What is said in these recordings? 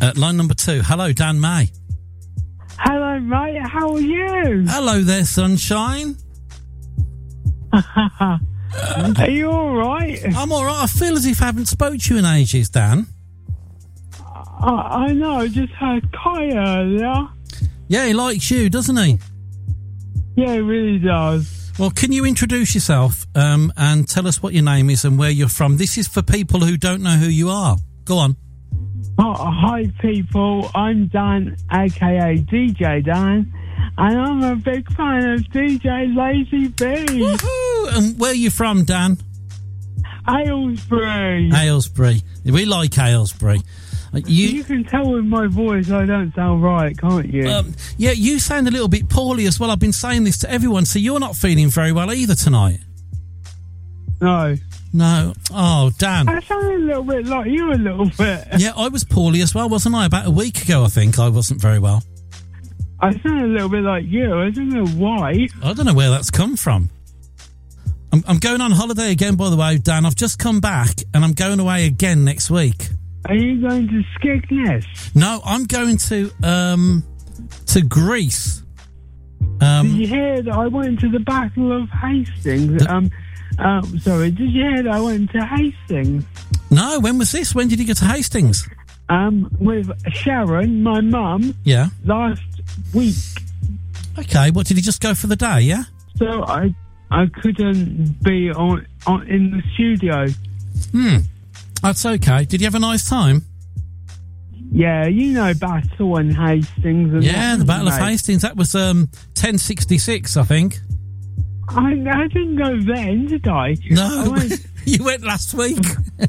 Line number 2. Hello, Dan May. Hello, mate. How are you? Hello there, sunshine. Are you all right? I'm all right. I feel as if I haven't spoke to you in ages, Dan. I know. I just heard Kai earlier. Yeah, he likes you, doesn't he? Yeah, he really does. Well, can you introduce yourself and tell us what your name is and where you're from? This is for people who don't know who you are. Go on. Hi, people. I'm Dan, a.k.a. DJ Dan, and I'm a big fan of DJ Lazy B. Woohoo! And where are you from, Dan? Aylesbury. Aylesbury. We like Aylesbury. You can tell with my voice I don't sound right, can't you? Yeah, you sound a little bit poorly as well. I've been saying this to everyone, so you're not feeling very well either tonight. No. Oh, Dan. I sound a little bit like you a little bit. Yeah, I was poorly as well, wasn't I? About a week ago, I think. I wasn't very well. I sound a little bit like you. I don't know why. I don't know where that's come from. I'm going on holiday again, by the way, Dan. I've just come back, and I'm going away again next week. Are you going to Skegness? No, I'm going to Greece. Did you hear that I went to the Battle of Hastings? Sorry, did you hear that I went to Hastings? No, when was this? When did you get to Hastings? With Sharon, my mum. Yeah. Last week. Okay, what, did you just go for the day, yeah? So I couldn't be on in the studio. That's okay. Did you have a nice time? Yeah, you know Battle and Hastings. And yeah, the Battle of Hastings. That was 1066, I think. I didn't go then, did I? No, you went last week.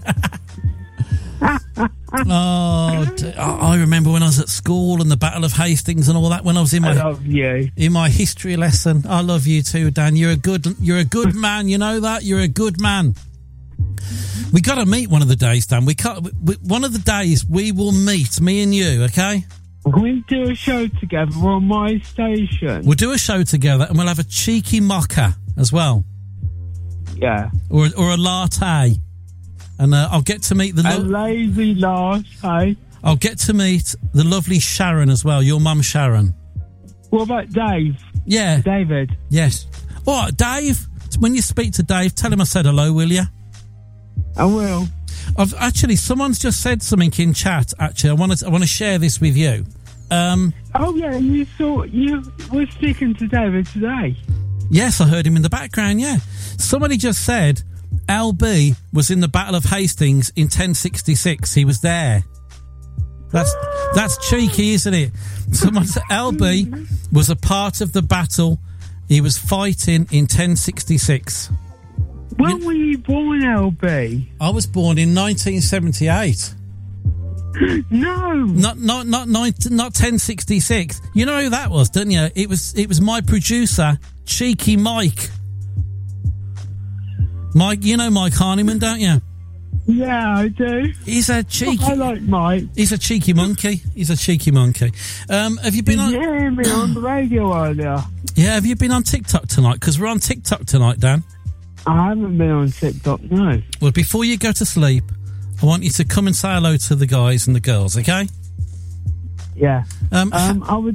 I remember when I was at school and the Battle of Hastings and all that. When I was in my, I love you. In my history lesson. I love you too, Dan. You're a good man. You know that. You're a good man. We got to meet one of the days, Dan. One of the days we will meet, me and you. Okay. We'll do a show together on my station. We'll do a show together and we'll have a cheeky mocha as well. Yeah. Or a latte. And I'll get to meet a lazy latte. I'll get to meet the lovely Sharon as well, your mum Sharon. What about Dave? Yeah. David. Yes. All right, Dave, when you speak to Dave, tell him I said hello, will you? I will. Someone's just said something in chat. Actually, I want to share this with you. Oh yeah, you were speaking to David today. Yes, I heard him in the background. Yeah, somebody just said LB was in the Battle of Hastings in 1066. He was there. That's cheeky, isn't it? Someone said LB was a part of the battle. He was fighting in 1066. When were you born, LB? I was born in 1978. No. Not 1066. You know who that was, don't you? It was my producer, Cheeky Mike. Mike, you know Mike Harniman, don't you? Yeah, I do. He's a cheeky... I like Mike. He's a cheeky monkey. Have you been Did you hear me on the radio earlier? Yeah, have you been on TikTok tonight? Because we're on TikTok tonight, Dan. I haven't been on TikTok, no. Well, before you go to sleep, I want you to come and say hello to the guys and the girls, okay? Yeah. I would